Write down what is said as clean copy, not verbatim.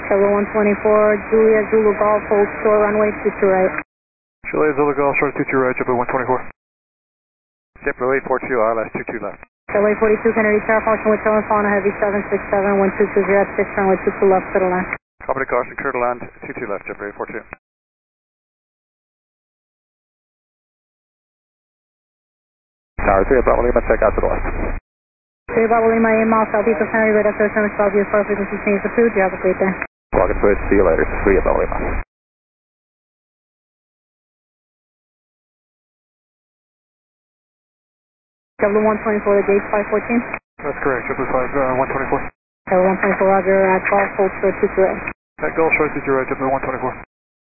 Kilo 124, Julia Zulu Golf, hold short runway 22 right. Julia Zulu Golf, short 22 right, JetBlue 124. JetBlue 842, ILS 22 left. Kilo 842, can I reach our function with Tail and Fauna Heavy 767, 1220 at 6 runway 22 left, clear to land. Copy the caution, clear to land, 22 left, JetBlue 842. Tower 3 at Bravo Lima, check out to the left. 3 Bravo Lima, 8 miles southeast of San Diego, radar service 12 views, far frequency change approved, you have a great day. Walking switch, see you later, 3 at Bravo Lima. W124, the gate 514. That's correct, JetBlue 124. W124, roger, at golf, hold short 22 right. At Golf, short 22 right, JetBlue 124.